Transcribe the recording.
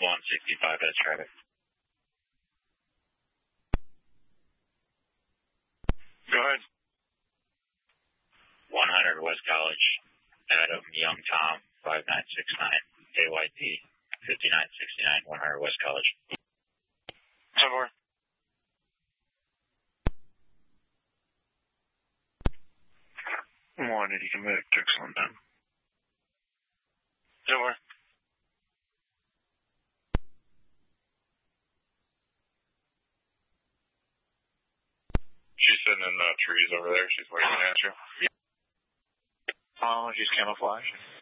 165, that's traffic. Go ahead. 100 West College, Adam Young Tom, 5969, AYT, 5969, 100 West College. Somewhere. One, you can make excellent time. Somewhere. She's sitting in the trees over there. She's waving at you. Oh, she's camouflaged.